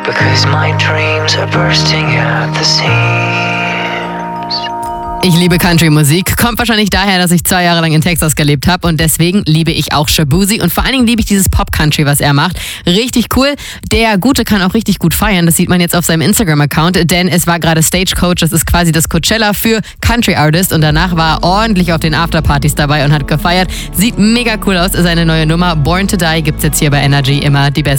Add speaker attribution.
Speaker 1: because my dreams are bursting at the seams.
Speaker 2: Ich liebe Country-Musik. Kommt wahrscheinlich daher, dass ich 2 Jahre lang in Texas gelebt habe und deswegen liebe ich auch Shaboozey und vor allen Dingen liebe ich dieses Pop-Country, was er macht. Richtig cool. Der Gute kann auch richtig gut feiern. Das sieht man jetzt auf seinem Instagram-Account, denn es war gerade Stagecoach. Das ist quasi das Coachella für Country-Artists und danach war er ordentlich auf den Afterpartys dabei und hat gefeiert. Sieht mega cool aus. Seine neue Nummer Born to Die gibt's jetzt hier bei Energy. Immer die beste.